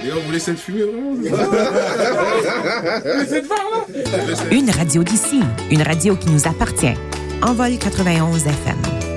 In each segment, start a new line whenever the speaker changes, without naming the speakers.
D'ailleurs, vous laissez le fumer, vraiment.
Une radio d'ici, une radio qui nous appartient. Envol 91 FM.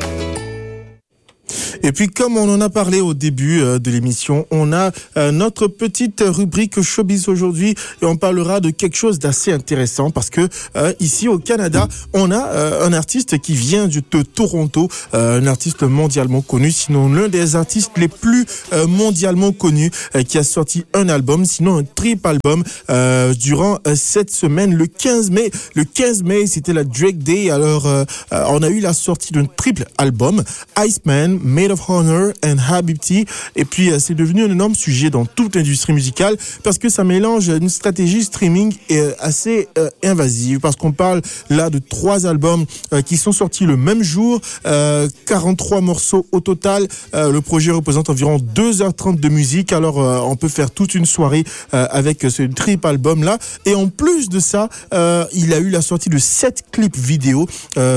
Et puis, comme on en a parlé au début de l'émission, on a notre petite rubrique Showbiz aujourd'hui et on parlera de quelque chose d'assez intéressant parce que ici au Canada, on a un artiste qui vient de Toronto, un artiste mondialement connu, sinon l'un des artistes les plus mondialement connus qui a sorti un album, sinon un triple album durant cette semaine, le 15 mai. Le 15 mai, c'était la Drake Day. Alors, on a eu la sortie d'un triple album, Iceman, Maid of Honor and Habibti. Et puis, c'est devenu un énorme sujet dans toute l'industrie musicale parce que ça mélange une stratégie streaming assez invasive parce qu'on parle là de 3 albums qui sont sortis le même jour, 43 morceaux au total. Le projet représente environ 2h30 de musique. Alors, on peut faire toute une soirée avec ce triple album là. Et en plus de ça, il a eu la sortie de 7 clips vidéo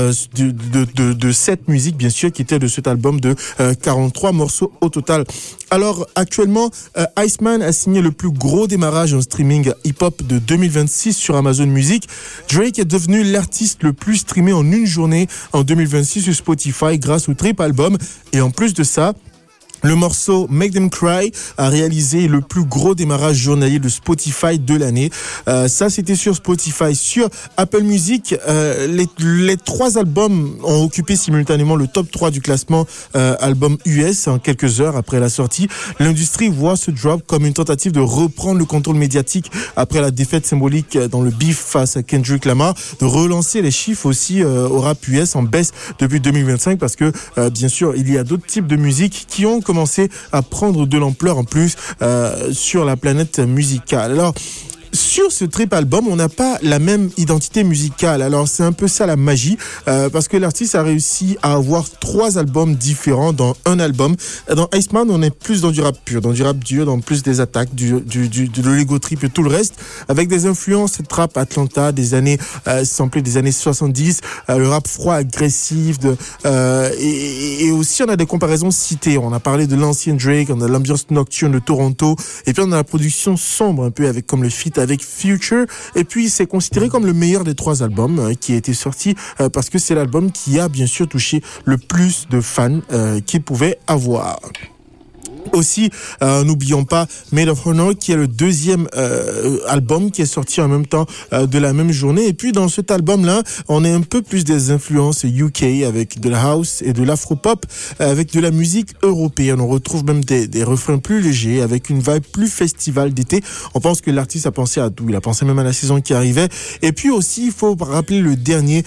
de 7 musiques, bien sûr, qui étaient de cet album de 43 morceaux au total. Alors, actuellement, Iceman a signé le plus gros démarrage en streaming hip-hop de 2026 sur Amazon Music. Drake est devenu l'artiste le plus streamé en une journée en 2026 sur Spotify grâce au triple album. Et en plus de ça, le morceau Make Them Cry a réalisé le plus gros démarrage journalier de Spotify de l'année. Ça, c'était sur Spotify. Sur Apple Music, les 3 albums ont occupé simultanément le top 3 du classement album US en quelques heures après la sortie. L'industrie voit ce drop comme une tentative de reprendre le contrôle médiatique après la défaite symbolique dans le beef face à Kendrick Lamar, de relancer les chiffres aussi au rap US en baisse depuis 2025 parce que, bien sûr, il y a d'autres types de musique qui ont commencé à prendre de l'ampleur en plus sur la planète musicale. Alors, sur ce triple album, on n'a pas la même identité musicale. Alors, c'est un peu ça la magie, parce que l'artiste a réussi à avoir 3 albums différents dans un album. Dans Iceman, on est plus dans du rap pur, dans du rap dur, dans plus des attaques, de l'ego trip et tout le reste, avec des influences trap Atlanta des années samplées des années 70, le rap froid, agressif, et aussi on a des comparaisons citées. On a parlé de l'ancien Drake, on a l'ambiance nocturne de Toronto, et puis on a la production sombre un peu avec comme le feat avec Future, et puis c'est considéré comme le meilleur des 3 albums qui a été sorti parce que c'est l'album qui a bien sûr touché le plus de fans qu'il pouvait avoir. Aussi, n'oublions pas Maid of Honor qui est le 2e album qui est sorti en même temps de la même journée. Et puis dans cet album-là, on a un peu plus des influences UK avec de la house et de l'afro-pop, avec de la musique européenne. On retrouve même des refrains plus légers, avec une vibe plus festival d'été. On pense que l'artiste a pensé à tout. Il a pensé même à la saison qui arrivait. Et puis aussi, il faut rappeler le dernier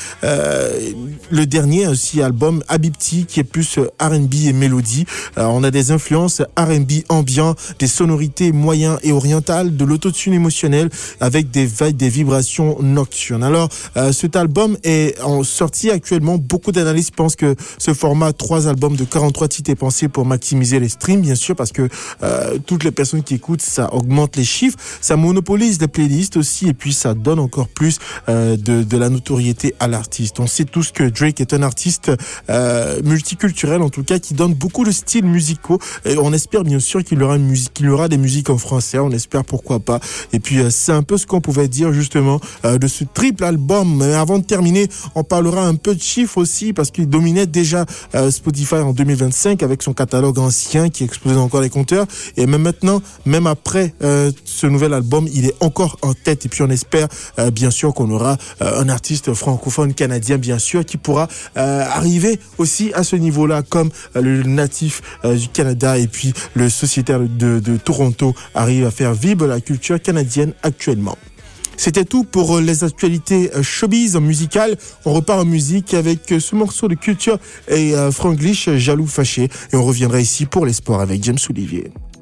aussi album Habibti qui est plus R&B et mélodie. On a des influences R&B ambiant, des sonorités moyennes et orientales, de l'autotune émotionnel avec des vibrations nocturnes. Alors, cet album est en sortie actuellement. Beaucoup d'analystes pensent que ce format 3 albums de 43 titres est pensé pour maximiser les streams, bien sûr, parce que toutes les personnes qui écoutent, ça augmente les chiffres, ça monopolise les playlists aussi, et puis ça donne encore plus de la notoriété à l'artiste. On sait tous que Drake est un artiste multiculturel, en tout cas, qui donne beaucoup de styles musicaux. Et on espère bien sûr qu'il y aura des musiques en français, on espère, pourquoi pas. Et puis c'est un peu ce qu'on pouvait dire justement de ce triple album. Mais avant de terminer, on parlera un peu de chiffres aussi parce qu'il dominait déjà Spotify en 2025 avec son catalogue ancien qui explosait encore les compteurs. Et même maintenant, même après ce nouvel album, il est encore en tête. Et puis on espère bien sûr qu'on aura un artiste francophone canadien bien sûr qui pourra arriver aussi à ce niveau-là comme le natif du Canada et puis le sociétaire de Toronto arrive à faire vibrer la culture canadienne actuellement. C'était tout pour les actualités showbiz musicales. On repart en musique avec ce morceau de Culture et Franglish, Jaloux Fâché. Et on reviendra ici pour les sports avec James Olivier.